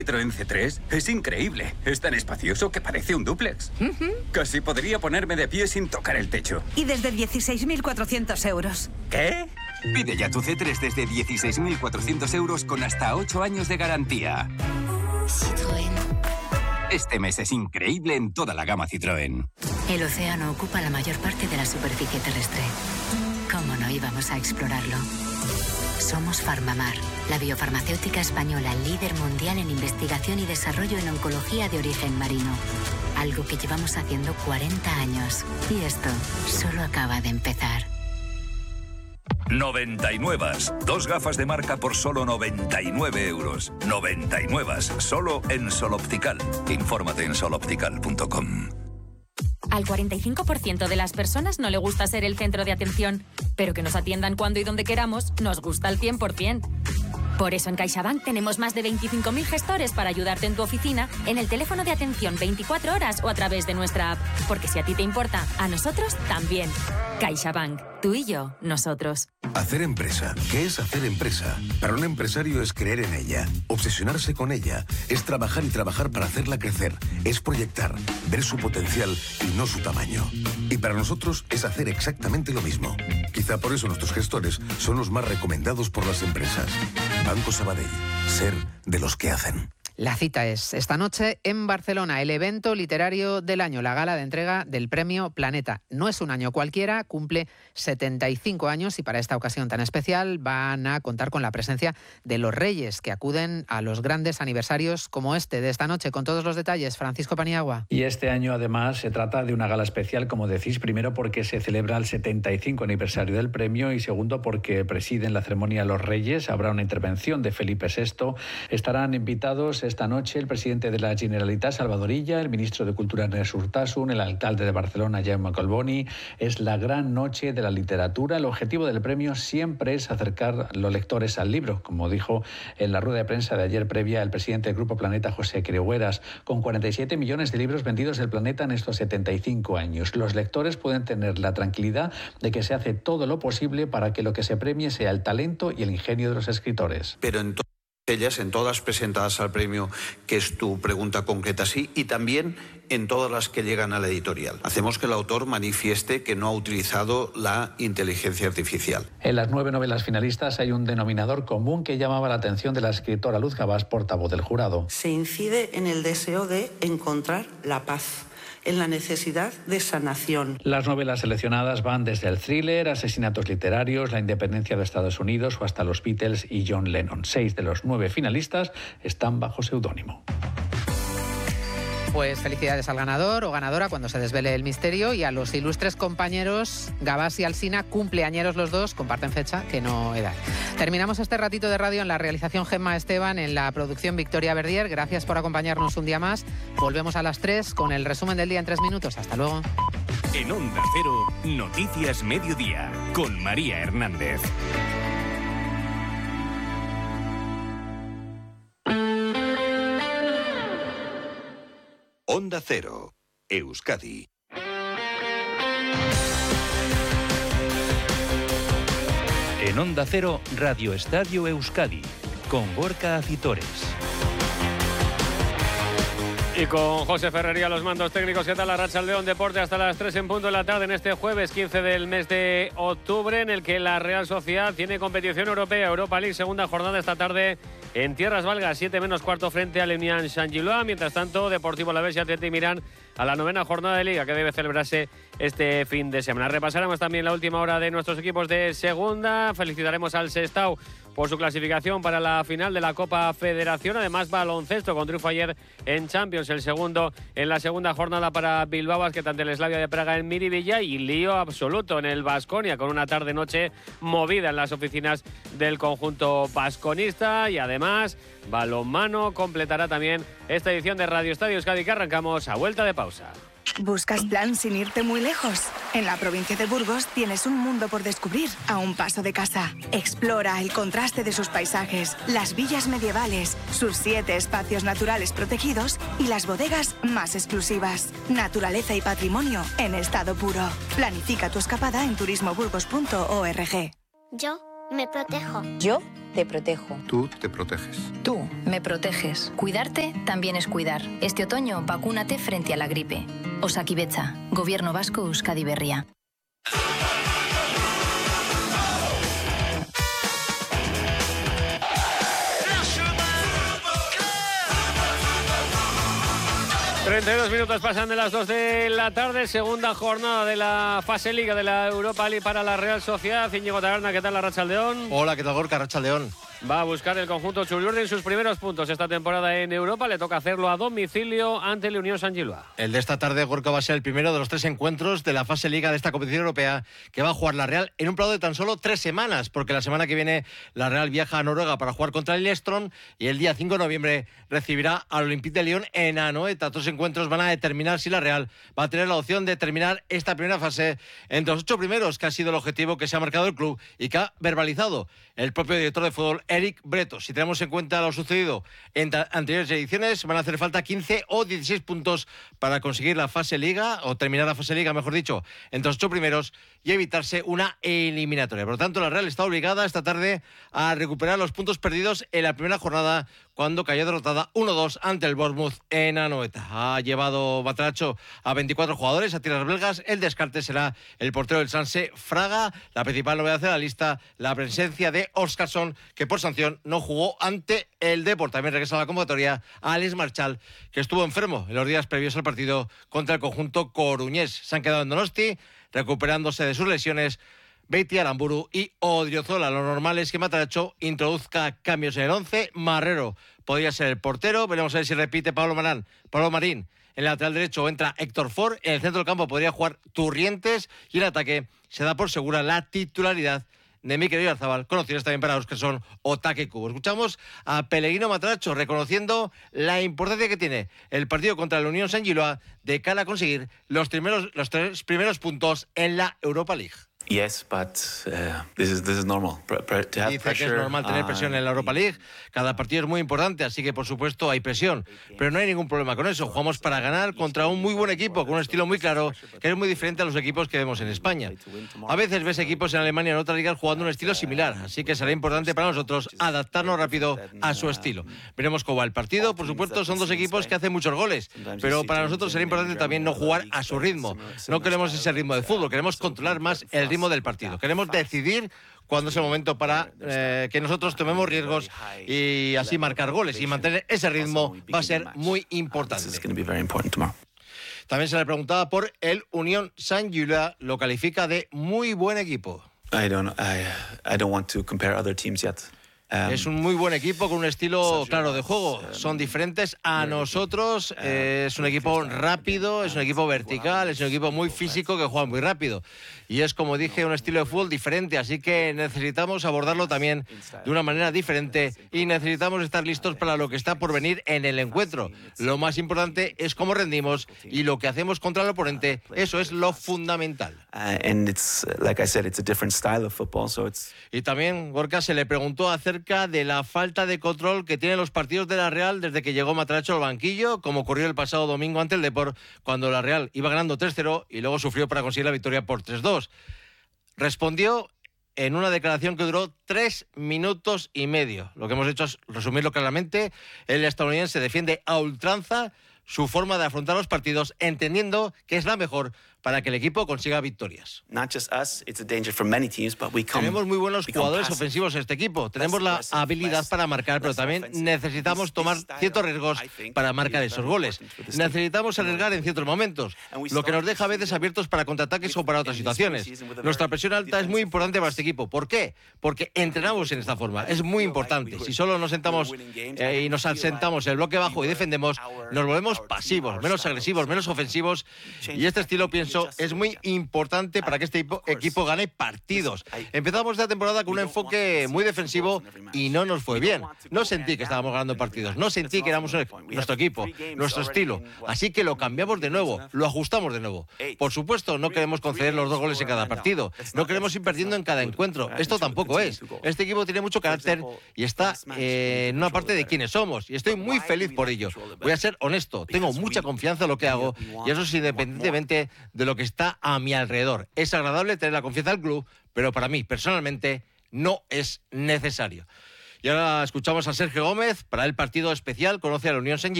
Citroën C3 es increíble. Es tan espacioso que parece un dúplex. Casi podría ponerme de pie sin tocar el techo. Y desde 16.400 euros. ¿Qué? Pide ya tu C3 desde 16.400 euros con hasta 8 años de garantía. Citroën. Este mes es increíble en toda la gama Citroën. El océano ocupa la mayor parte de la superficie terrestre. ¿Cómo no íbamos a explorarlo? Somos Farmamar, la biofarmacéutica española líder mundial en investigación y desarrollo en oncología de origen marino. Algo que llevamos haciendo 40 años. Y esto solo acaba de empezar. 99. 2 gafas de marca por solo 99 euros. 99. Solo en Sol Optical. Infórmate en soloptical.com. Al 45% de las personas no le gusta ser el centro de atención, pero que nos atiendan cuando y donde queramos nos gusta al 100%. Por eso en CaixaBank tenemos más de 25.000 gestores para ayudarte en tu oficina, en el teléfono de atención 24 horas o a través de nuestra app. Porque si a ti te importa, a nosotros también. CaixaBank. Tú y yo, nosotros. Hacer empresa. ¿Qué es hacer empresa? Para un empresario es creer en ella, obsesionarse con ella, es trabajar y trabajar para hacerla crecer, es proyectar, ver su potencial y no su tamaño. Y para nosotros es hacer exactamente lo mismo. Quizá por eso nuestros gestores son los más recomendados por las empresas. Banco Sabadell. Ser de los que hacen. La cita es esta noche en Barcelona, el evento literario del año, la gala de entrega del Premio Planeta. No es un año cualquiera, cumple 75 años y para esta ocasión tan especial van a contar con la presencia de los Reyes, que acuden a los grandes aniversarios como este de esta noche. Con todos los detalles, Francisco Paniagua. Y este año además se trata de una gala especial, como decís, primero porque se celebra el 75 aniversario del premio y segundo porque presiden la ceremonia los Reyes. Habrá una intervención de Felipe VI. Estarán invitados esta noche el presidente de la Generalitat, Salvador Illa, el ministro de Cultura, Ernest Urtasun, el alcalde de Barcelona, Jaume Collboni. Es la gran noche de la literatura. El objetivo del premio siempre es acercar a los lectores al libro, como dijo en la rueda de prensa de ayer previa el presidente del Grupo Planeta, José Creueras. Con 47 millones de libros vendidos del planeta en estos 75 años, los lectores pueden tener la tranquilidad de que se hace todo lo posible para que lo que se premie sea el talento y el ingenio de los escritores. Pero en ellas, en todas presentadas al premio, que es tu pregunta concreta, sí, y también en todas las que llegan a la editorial. Hacemos que el autor manifieste que no ha utilizado la inteligencia artificial. En las 9 novelas finalistas hay un denominador común que llamaba la atención de la escritora Luz Gabás, portavoz del jurado. Se incide en el deseo de encontrar la paz, en la necesidad de sanación. Las novelas seleccionadas van desde el thriller, asesinatos literarios, la independencia de Estados Unidos o hasta los Beatles y John Lennon. 6 de los 9 finalistas están bajo seudónimo. Pues felicidades al ganador o ganadora cuando se desvele el misterio y a los ilustres compañeros Gabás y Alsina, cumpleañeros los dos, comparten fecha que no edad. Terminamos este ratito de radio en la realización Gemma Esteban, en la producción Victoria Verdier. Gracias por acompañarnos un día más. Volvemos a las 3 con el resumen del día en 3 minutos. Hasta luego. En Onda Cero, Noticias Mediodía, con María Hernández. Onda Cero, Euskadi. En Onda Cero, Radio Estadio Euskadi, con Gorka Acitores. Y con José Ferrería, los mandos técnicos. ¿Qué tal? Arratsaldeón Deporte hasta las 3 en punto de la tarde en este jueves 15 del mes de octubre, en el que la Real Sociedad tiene competición europea, Europa League, segunda jornada esta tarde en Tierras Valgas, 7 menos cuarto frente al Unión Saint-Gilloise. Mientras tanto, Deportivo Alavés y Athletic Milán a la 9ª jornada de Liga, que debe celebrarse este fin de semana. Repasaremos también la última hora de nuestros equipos de segunda. Felicitaremos al Sestao por su clasificación para la final de la Copa Federación. Además, baloncesto con triunfo ayer en Champions, el segundo en la segunda jornada para Bilbao Basket ante el Slavia de Praga en Miribilla, y lío absoluto en el Baskonia con una tarde-noche movida en las oficinas del conjunto basconista. Y además, balonmano completará también esta edición de Radio Estadio Euskadi, que arrancamos a vuelta de pausa. ¿Buscas plan sin irte muy lejos? En la provincia de Burgos tienes un mundo por descubrir a un paso de casa. Explora el contraste de sus paisajes, las villas medievales, sus 7 espacios naturales protegidos y las bodegas más exclusivas. Naturaleza y patrimonio en estado puro. Planifica tu escapada en turismoburgos.org. Yo Me protejo. Yo te protejo. Tú te proteges. Tú me proteges. Cuidarte también es cuidar. Este otoño, vacúnate frente a la gripe. Osakidetza, Gobierno Vasco, Euskadi Berria. ...32 pasan de las 2 de la tarde... ...segunda jornada de la fase Liga de la Europa League para la Real Sociedad. Íñigo Taberna, ¿qué tal la Arratsaldeon? Hola, ¿qué tal Gorka? Arratsaldeon. Va a buscar el conjunto Txuri-Urdin sus primeros puntos esta temporada en Europa. Le toca hacerlo a domicilio ante el Unión Saint-Gilloise. El de esta tarde, Gorka, va a ser el primero de los 3 encuentros de la fase Liga de esta competición europea que va a jugar la Real en un plazo de tan solo 3 semanas, porque la semana que viene la Real viaja a Noruega para jugar contra el Lillestrøm y el día 5 de noviembre recibirá al Olympique de Lyon en Anoeta. 2 encuentros van a determinar si la Real va a tener la opción de terminar esta primera fase entre los 8 primeros, que ha sido el objetivo que se ha marcado el club y que ha verbalizado el propio director de fútbol, Eric Bretos. Si tenemos en cuenta lo sucedido en anteriores ediciones, van a hacer falta 15 o 16 puntos para conseguir la fase Liga, o terminar la fase Liga, mejor dicho, entre los 8 primeros y evitarse una eliminatoria. Por lo tanto, la Real está obligada esta tarde a recuperar los puntos perdidos en la primera jornada, cuando cayó derrotada 1-2 ante el Bournemouth en Anoeta. Ha llevado Batracho a 24 jugadores a tierras belgas. El descarte será el portero del Sanse, Fraga. La principal novedad de la lista, la presencia de Óskarsson, que por sanción no jugó ante el Depor. También regresa a la convocatoria a Alex Marchal, que estuvo enfermo en los días previos al partido contra el conjunto coruñés. Se han quedado en Donosti, recuperándose de sus lesiones, Beiti, Aramburu y Odriozola. Lo normal es que Matracho introduzca cambios en el 11. Marrero podría ser el portero. Veremos a ver si repite Pablo Marín. En el lateral derecho entra Héctor Ford. En el centro del campo podría jugar Turrientes. Y en el ataque se da por segura la titularidad de Mikel Oyarzabal, conocidos también para Óskarsson o Take Kubo. Escuchamos a Pellegrino Matracho reconociendo la importancia que tiene el partido contra el Unión Saint-Gilloise de cara a conseguir los 3 primeros puntos en la Europa League. Yes, but this is normal. Dice que es normal tener presión en la Europa League. Cada partido es muy importante, así que por supuesto hay presión. Pero no hay ningún problema con eso. Jugamos para ganar contra un muy buen equipo, con un estilo muy claro, que es muy diferente a los equipos que vemos en España. A veces ves equipos en Alemania y en otras ligas jugando un estilo similar, así que será importante para nosotros adaptarnos rápido a su estilo. Veremos cómo va el partido. Por supuesto, son 2 equipos que hacen muchos goles, pero para nosotros será importante también no jugar a su ritmo. No queremos ese ritmo de fútbol, queremos controlar más el ritmo del partido. Queremos decidir cuándo es el momento para que nosotros tomemos riesgos y así marcar goles, y mantener ese ritmo va a ser muy importante. También se le preguntaba por el Unión Saint-Gilloise, lo califica de muy buen equipo. I don't want to compare other teams yet. Es un muy buen equipo con un estilo claro de juego. Son diferentes a nosotros. Es un equipo rápido, es un equipo vertical, es un equipo muy físico que juega muy rápido. Y es, como dije, un estilo de fútbol diferente. Así que necesitamos abordarlo también de una manera diferente y necesitamos estar listos para lo que está por venir en el encuentro. Lo más importante es cómo rendimos y lo que hacemos contra el oponente. Eso es lo fundamental. Y también, Gorka, se le preguntó acerca de la falta de control que tienen los partidos de la Real desde que llegó Matracho al banquillo, como ocurrió el pasado domingo ante el Depor, cuando la Real iba ganando 3-0 y luego sufrió para conseguir la victoria por 3-2. Respondió en una declaración que duró 3 minutos y medio. Lo que hemos hecho es resumirlo claramente. El estadounidense defiende a ultranza su forma de afrontar los partidos, entendiendo que es la mejor para que el equipo consiga victorias. Tenemos muy buenos jugadores ofensivos en este equipo. Tenemos la habilidad para marcar, pero también necesitamos tomar ciertos riesgos para marcar esos goles. Necesitamos arriesgar en ciertos momentos, lo que nos deja a veces abiertos para contraataques o para otras situaciones. Nuestra presión alta es muy importante para este equipo. ¿Por qué? Porque entrenamos en esta forma. Es muy importante. Si solo nos sentamos y nos asentamos el bloque bajo y defendemos, nos volvemos pasivos, menos agresivos, menos ofensivos. Y este estilo, pienso, es muy importante para que este equipo gane partidos. Empezamos esta temporada con un enfoque muy defensivo y no nos fue bien. No sentí que estábamos ganando partidos, no sentí que éramos nuestro equipo, nuestro estilo. Así que lo cambiamos de nuevo, lo ajustamos de nuevo. Por supuesto, no queremos conceder los 2 goles en cada partido, no queremos ir perdiendo en cada encuentro. Esto tampoco es. Este equipo tiene mucho carácter y está en una parte de quienes somos, y estoy muy feliz por ello. Voy a ser honesto, tengo mucha confianza en lo que hago, y eso es independientemente de lo que está a mi alrededor. Es agradable tener la confianza del club, pero para mí, personalmente, no es necesario. Y ahora escuchamos a Sergio Gómez. Para el partido especial conoce a la Unión Saint